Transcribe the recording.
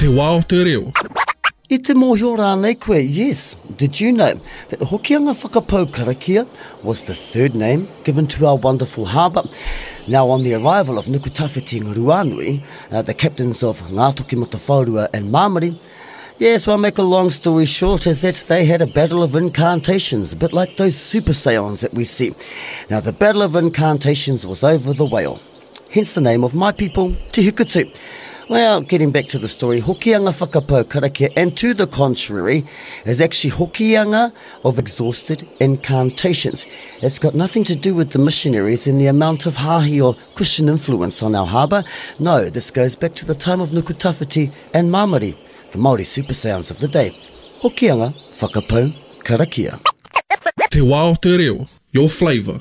Te wā o te reo. I te mōhio rānei koe, yes. Did you know that Hokianga Whakapau Karakia was the third name given to our wonderful harbour? Now, on the arrival of Nukutawhiti and Ruanui, the captains of Ngātoki Matawhaurua and Māmari, yes, well, make a long story short, is that they had a battle of incantations, a bit like those super Saiyans that we see. Now, the battle of incantations was over the whale, hence the name of my people, Te Hukutu. Well, getting back to the story, Hokianga Whakapau Karakia, and to the contrary, is actually Hokianga of exhausted incantations. It's got nothing to do with the missionaries and the amount of hahi or Christian influence on our harbour. No, this goes back to the time of Nukutawhiti and Māmari, the Māori super sounds of the day. Hokianga Whakapau Karakia. Te wā o te reo. Your flavour.